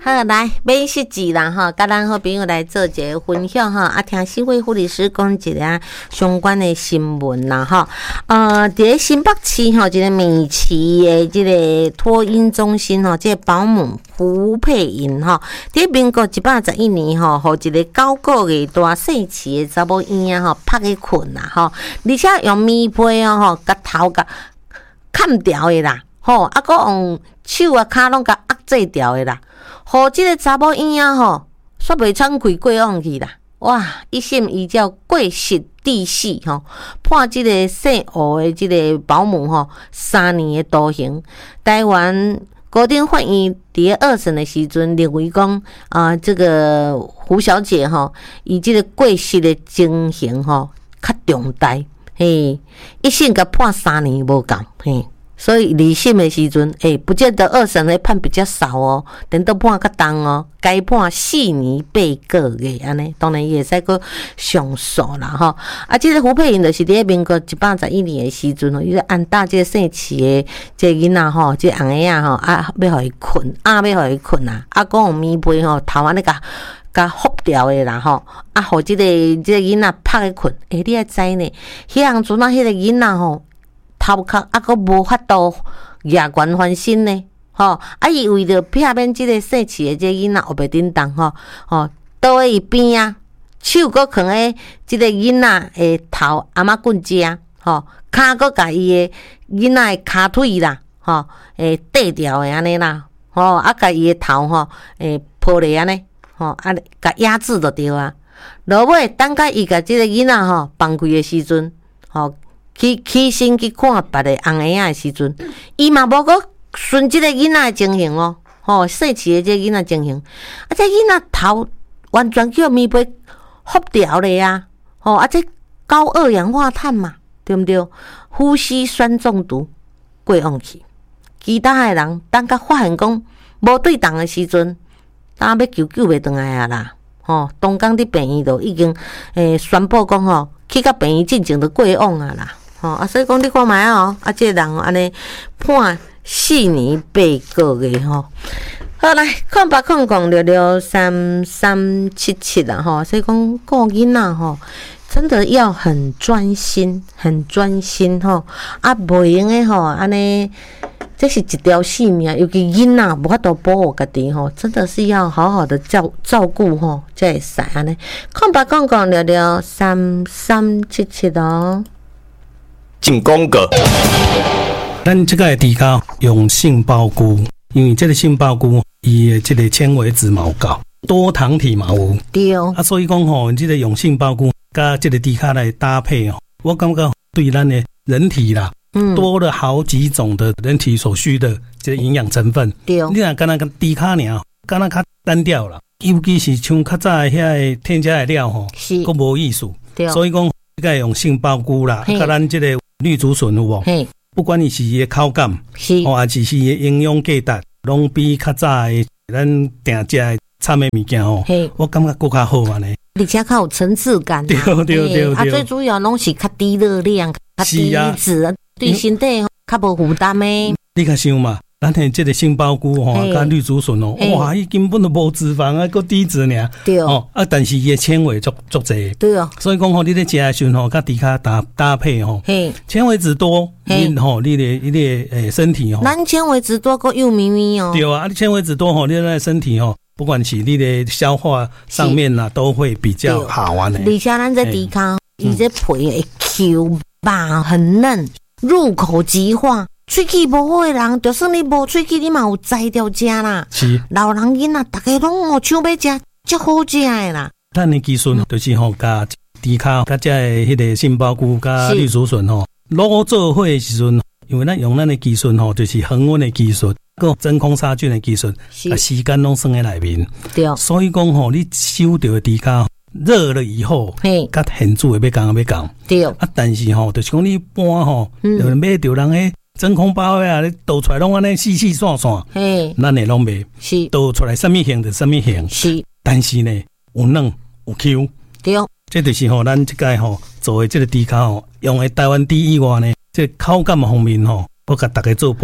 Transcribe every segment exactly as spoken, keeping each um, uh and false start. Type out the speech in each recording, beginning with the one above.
好，来美食记啦哈，甲咱好朋友来做一个分享哈，啊，听四位护理师讲一个相关的新闻啦哈。呃，伫咧新北市吼，一个美琪的这个托婴中心吼，这个保姆胡佩莹吼，伫民国一百十一年吼，互一个九个月大细耆的查某婴仔吼拍去困啦吼，而且用棉被哦吼，甲头甲砍掉的啦，吼，啊，搁用手啊骹拢甲压制掉的啦。互即个查某婴仔吼，煞袂喘开过往去啦！哇，一审依照过失致死吼，判即个姓吴的即个保姆吼三年的徒刑。台湾高等法院伫二审的时阵认为讲，啊、呃，这个胡小姐吼，伊即个过失的情形吼较重大，嘿，一审甲判三年无共，嘿。所以二审的时阵，诶、欸，不见得二审的判比较少哦，等到判较重哦，该判四年八个月安尼，当然也会使个上诉啦吼。啊，即、这个胡佩莹就是伫咧民国一百十一年的时阵哦，伊个安大即个姓齐的即个囡仔吼，即个红仔吼啊，要互伊困，啊要互伊困啊，啊，讲用棉被吼头安尼甲甲覆掉的啦吼，啊，互即、这个即、这个囡仔拍去困，诶、欸，你也知呢，迄样阵啊，迄个囡仔吼。头壳啊，阁无法度牙关翻身呢，吼！啊，伊为着避免即个生气的即个囡仔后袂叮当吼，吼，倒喺伊边啊，手阁囥喺即个囡仔的头阿妈棍遮，吼，骹阁甲伊的囡仔的骹腿啦，吼，诶，缀掉的安尼啦，吼，啊，甲伊的头吼，诶，抱咧安尼，吼，啊，甲压制就对啊。落尾等甲伊甲即个囡仔吼放开的时阵，吼。去起身去看别个红婴仔的时阵，伊嘛无阁顺即个囡仔的情形哦，吼，细耆的即个囡仔情形，啊，这囡仔头完全叫棉被覆掉咧啊，吼，啊，这高二氧化碳嘛，对毋对？呼吸酸中毒过往去，其他的人等甲发现讲无对当的时阵，当要救救袂转来啊啦，吼，东港伫病院就已经诶宣布讲吼，去到病院进前就过往啊啦。吼、哦、啊，所以讲你看卖哦，啊，这个人安尼判四年八个月吼。好来，空八空空六六三三七七啦吼，所以讲顾囡仔吼，真的要很专心，很专心吼。啊，袂用诶吼，安尼这是一条性命，尤其囡仔无法度保护家己吼，真的是要好好的照照顾吼，才会使安尼。空八空空六六三三七七哦。 进广告， 咱这个猪脚用杏鲍菇，因为这个杏鲍菇伊的这个纤维质嘛有够，多糖体嘛有， 对啊，所以讲吼，这个用杏鲍菇加这个猪脚来搭配哦，我感觉对咱的人体啦，嗯，多了好几种的人体所需的这个营养成分。 对， 你若干那个猪脚尔，干那较单调啦，尤其是像较早的遐添加的料吼，是，佫无意思。对，所以讲这个用杏鲍菇啦，甲咱这个。绿竹笋有无？不管你是伊的口感，是，或还是是伊的营养价值，拢比较早的咱定食的产的物件吼，我感觉更较好安尼。 而且较有层次感。 对对对对。 啊，最主要拢是较低热量、较低脂，对身体较无负担的。 你较想嘛？咱的这个杏鲍菇吼，加绿竹笋哦，哇，伊根本都无脂肪啊，佫低脂尔。对哦。啊，但是伊的纤维足足济。对哦。所以讲吼，你咧食的时候吼，甲猪脚搭搭配吼，纤维质多，你吼，你的你的诶身体吼， 咱纤维质多，佫幼咪咪哦。 对啊，啊，你纤维质多吼，你的身体吼，不管是你的消化上面啦，都会比较好啊。 而且咱这猪脚，伊这皮会 Q 吧，很嫩，入口即化。喙齿无好的人，就算你无喙齿，你嘛有摘掉食啦。是，老人囡仔，大家拢哦想要食，足好食的啦。 咱的技术就是吼，加猪脚，加这迄个杏鲍菇，加绿竹笋吼，卤做伙的时阵，因为咱用咱的技术吼，就是恒温的技术，个真空杀菌的技术，啊，时间拢算在内面。对，所以讲吼，你收到的猪脚热了以后，嘿，甲现煮的要讲要讲。对，啊，但是吼，就是讲你一般吼，就买着人诶。真空包啊，你倒出来拢安尼细细散散，嘿，咱诶拢袂是倒出来什么形就什么形，是。但是呢，有嫩有 Q， 对，这就是吼咱这个吼做诶这个猪脚吼，用诶台湾猪以外呢，这口感方面吼，我甲大家做保证。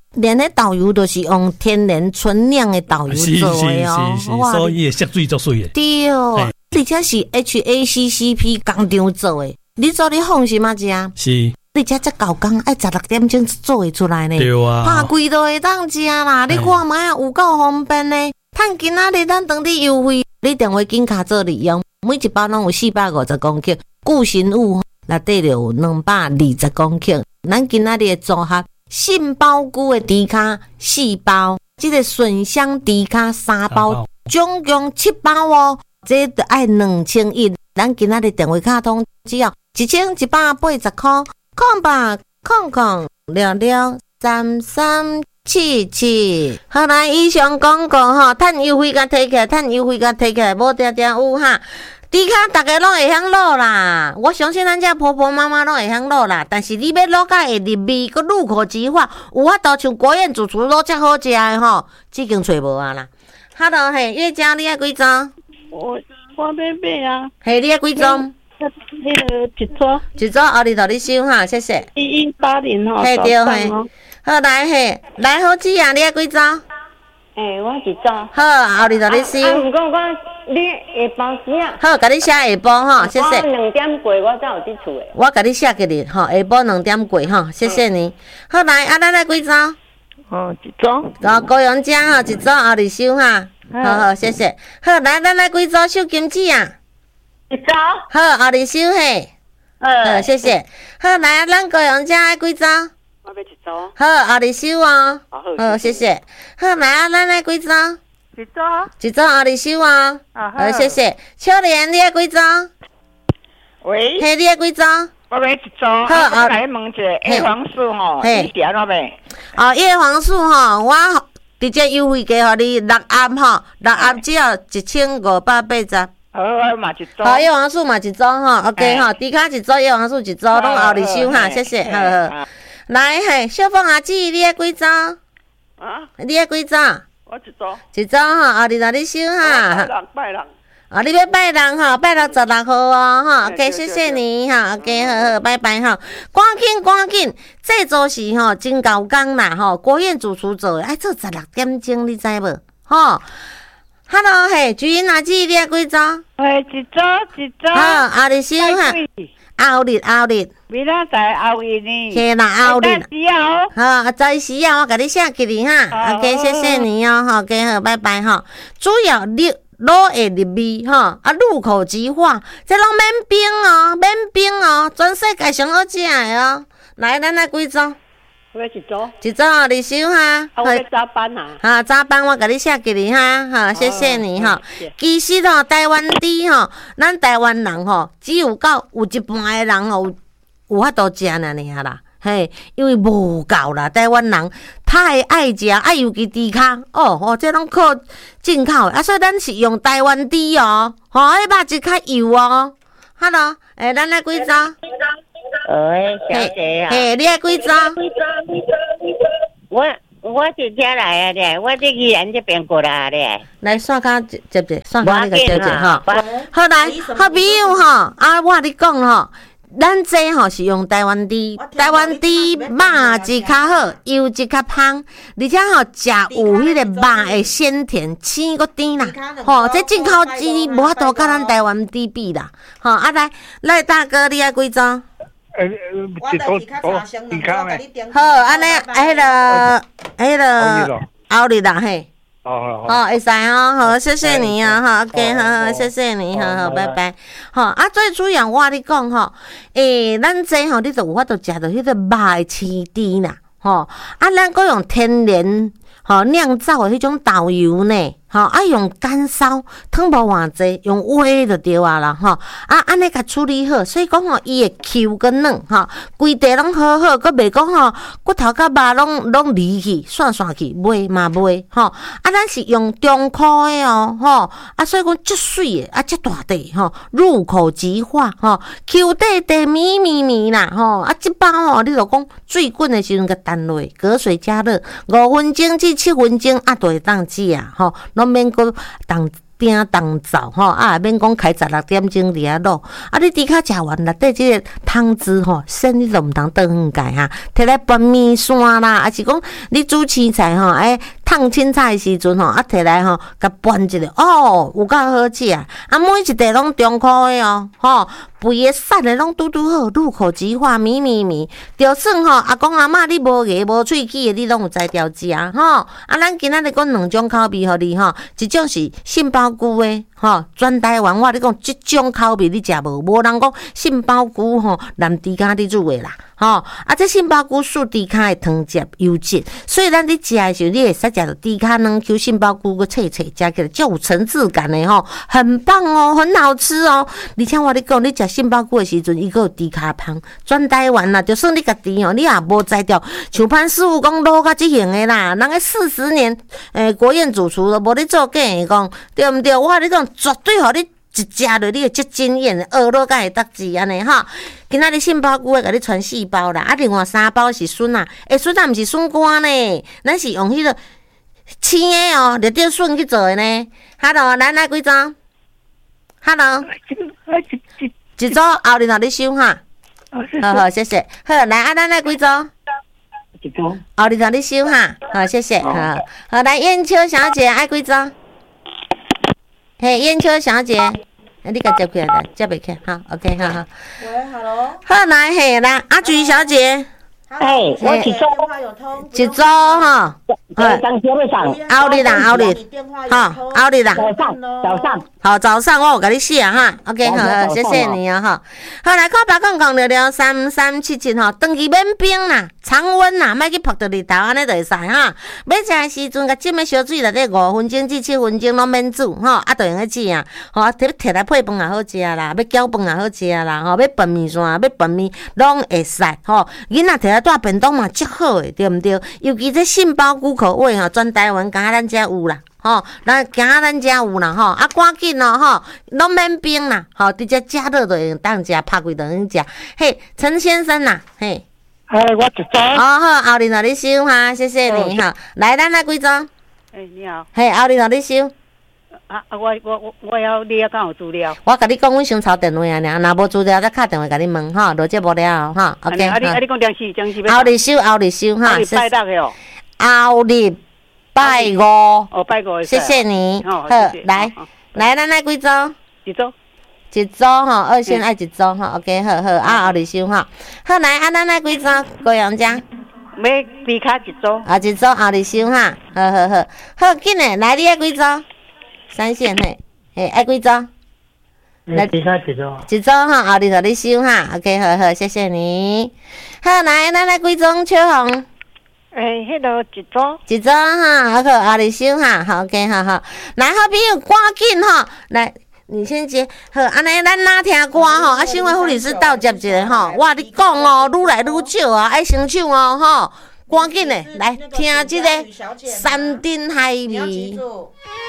连迄豆油都是用天然纯酿的豆油做的哦， 是是是，所以色水足水的。 对，而且是 H A C C P 工厂做的。你做你放心嘛食？ 是。 你这只狗工爱十六点钟做会出来呢？ 对啊， 拍贵都会当食啦。你看卖啊，有够方便呢。趁今仔日咱当地优惠，你电话紧卡做利用，每一包拢有四百五十公克，固形物内底就有两百二十公克。咱今仔日的组合，杏鲍菇的猪脚四包，这个笋香猪脚三包，总共七包哦。这得爱两千一，咱今仔日电话卡通只要一千一百八十块。空吧空空六六三三七七，好来以上广告吼，趁优惠甲摕起来，趁优惠甲摕起来，无定定有哈。猪脚大家拢会晓卤啦，我相信咱遮婆婆妈妈拢会晓卤啦。但是你要卤甲会入味，佮入口即化，有法度像国宴主厨卤遮好食的吼，已经找无啊啦。Hello， 嘿，月娇你爱几张？ 我我要买啊。 嘿，你爱几张？ 迄个一组， 一组后日头你收哈，谢谢。 一一八零吼， 嘿对嘿，好来嘿，来好姊啊，你爱几组？ 诶，我一组。 好，后日头你收。 啊，毋过我你下晡时啊。 好，甲你写下晡吼，谢谢。 我两点过我才有伫厝诶。 我甲你写给你吼，下晡两点过吼，谢谢你。好来，啊，咱来几组？ 哦，一组。 哦，高阳姐吼，一组后日收哈。好好，谢谢。好来，咱来几组收金子啊？ 一组。 好，后日收嘿。好，谢谢。好来，咱高阳姐爱几组？ 我要一组。 好，后日收哦。好，谢谢。好来啊，咱来几组？ 一组。 一组后日收哦。好，谢谢。秋莲，你爱几组？ 喂。 嘿，你爱几组？ 我要一组。 好， 我来问一下叶黄素吼，你调了未？ 哦，叶黄素吼，我直接优惠价互你六盒吼，六盒只要一千五百八十。 好，我嘛一组。 好，叶黄素嘛一组吼 ，OK 吼，猪脚一组，叶黄素一组，拢后日收哈，谢谢，好好。来嘿，小凤阿姊，你爱几组？啊？你爱几组？ 我一组。 一组吼，后日头你收哈。 拜六拜六。 哦，你要拜六吼，拜六十六号哦，吼 ，OK， 谢谢你哈 ，OK， 好好，拜拜哈，赶紧赶紧，这做是吼真高工啦吼，国宴主厨做的，爱做十六点钟，你知无？吼 ，Hello， 嘿，菊英阿姊，你爱几组？ 嘿，一组一组。 好，后日收哈，后日后日。 明仔载后日呢？ 嘿啦，后日。 好， 啊，在时啊，我甲你写给你哈 ，OK， 谢谢你哦，好 ，OK， 好，拜拜哈，主要你。卤会入味吼，啊入口即化，这拢免冰哦，免冰哦，全世界上好食的哦。来，咱来几组？ 我一组。 一组哦，你收哈。 啊，我要早班啊。 哈，早班我甲你写给你哈，哈，谢谢你哈。其实吼，台湾猪吼，咱台湾人吼，只有到有一半的人吼，有有法度食安尼啊啦。嘿，因为无够啦，台湾人太爱食，爱尤其猪脚哦，哦，这拢靠进口的啊，所以咱是用台湾猪哦，吼、哦，迄肉质较油哦。Hello， 诶，咱来几组？ 哎，小姐啊， 嘿，你爱几组？ 我我是听来啊咧，我这宜兰这边过来咧。 来刷卡接接者，刷卡那个接者哈。好来，好朋友哈，啊，我你讲吼。咱这吼是用台湾猪，台湾猪肉质较好，油质较香，而且吼食有迄个肉的鲜甜，鲜个甜啦。吼，这进口猪无法度甲咱台湾猪比啦。吼，啊来，来大哥，你爱几张？ 呃，一组哦，猪脚咩？ 好，安尼，迄个，迄个，后日啦嘿。 哦， 好，会使哦，好，谢谢你啊，好 ，OK， 好好，谢谢你，好好，拜拜，好啊，最主要我你讲吼，诶，咱这吼，你就有法度食到迄个肉的鲜甜啦，吼，啊，咱搁用天然吼酿造的迄种豆油呢，吼，啊，用干烧，汤无偌济，用煨就对啊啦，吼，啊，安尼甲处理好，所以讲吼，伊会 Q 跟嫩，吼，规地拢好好，佮袂讲吼，骨头甲肉拢拢离去，散散去，袂嘛袂，吼，啊，咱是用中科的哦，吼，啊，所以讲足水的，啊，足大地，吼，入口即化，吼 ，Q 地地绵绵绵啦，吼，啊，即包吼，你就讲水滚的时阵，甲淡落，隔水加热五分钟至七分钟，啊，就会当食啊，吼，拢免搁当定当灶吼，啊免讲开十六点钟伫遐卤，啊你猪脚食完内底即个汤汁吼，剩你都毋通倒远解哈，摕来拌面线啦，啊是讲你煮青菜吼，哎烫凊彩的时阵吼，啊摕来吼，甲拌一下，哦有够好食啊！啊每一块拢中箍的哦，吼肥的瘦的拢拄拄好，入口即化，咪咪咪，就算吼阿公阿嬷你无牙无喙齿的，你拢有才调食吼。啊咱今仔日讲两种口味互你吼，一种是杏鲍菇的。吼，全台湾我你讲，即种口味你食无？无人讲杏鲍菇吼，南猪脚你煮的啦，吼啊！这杏鲍菇素猪脚的汤汁优质，所以咱你食的时候，你会使食到猪脚软 Q 杏鲍菇个脆脆，加起来就有层次感的吼，很棒哦，很好吃哦。而且我你讲，你食杏鲍菇的时阵，伊个有猪脚香，全台湾啦，就算你家己哦，你也无知着，像潘师傅讲卤到即型的啦，人个四十年诶国宴主厨都无咧做假的讲，对毋对？我你讲。绝对互你一食着，你会足惊艳，学落甲会得志安尼哈。今仔日杏鲍菇会甲你传四包啦，啊，另外三包是笋啊，诶，笋啊毋是笋干呢，咱是用迄个青的哦，热着笋去做的呢。Hello， 来来几张 ？Hello， 一组后日互你收哈。好好，谢谢。好，来啊，咱来几组？ 一组。 后日互你收哈。好，谢谢。好，好，来燕秋小姐爱几组？嘿，燕秋小姐，你甲接起来来，接袂起，好 ，OK， 好好。 喂 ，Hello。 好，来嘿，来阿菊小姐。 哎，我一组， 一组哈， 哎，当天会上， 后日啦，后日，哈，后日啦， 早上，早上， 好，早上我有甲你写哈 ，OK， 好，好，谢谢你啊哈。好，来看八空空聊聊三三七七哈，长期免冰啦，常温啦，莫去曝到日头安尼就会使哈。要食的时阵，甲浸的烧水内底五分钟至七分钟拢免煮吼，啊，就用去食啊，吼，摕摕来配饭也好食啦，要搅饭也好食啦，吼，要拌面线，要拌面拢会使吼。囡仔摕来带便当嘛，足好诶，对毋对？尤其这杏鲍菇口味吼，全台湾敢咱遮有啦，吼，咱敢咱遮有啦，吼，啊，赶紧哦，吼，拢免冰啦，吼，直接加热就用当食，拍开就用食。嘿，陈先生呐，嘿， 哎，我一组。 哦好，后日互你收哈，谢谢你哈。来，咱来几张？ 哎，你好。 嘿，后日互你收。 啊啊，我我我我要你要敢有资料？ 我甲你讲，阮先抄电话啊，尔，若无资料再敲电话甲你问吼，落节目了哈。OK， 啊你啊你讲电视电视后日收，后日收哈。 后日拜六的哦。 后日拜五。 哦，拜五。 谢谢你。好，来来，咱来几组？ 一组。 一组吼，二线爱一组吼 ，OK， 好好，啊后日收吼。好来，啊咱来几组？高阳家。 要猪脚一组。 啊一组后日收哈，好好好，好紧诶，来你爱几组？三线嘿，嘿爱几组？ 来猪脚一组。 一组哈，后日互你收哈 ，OK， 好好，谢谢你。好来，咱来几种秋红？ 诶，迄个一组。 一组哈，好好，后日收哈，好 OK， 好好。来，好朋友赶紧哈，来。你先接好，安尼咱哪听歌吼？啊，新闻护理师倒接一个吼，哇，你讲哦，愈来愈少啊，爱先唱哦吼，赶紧的来听这个山珍海味。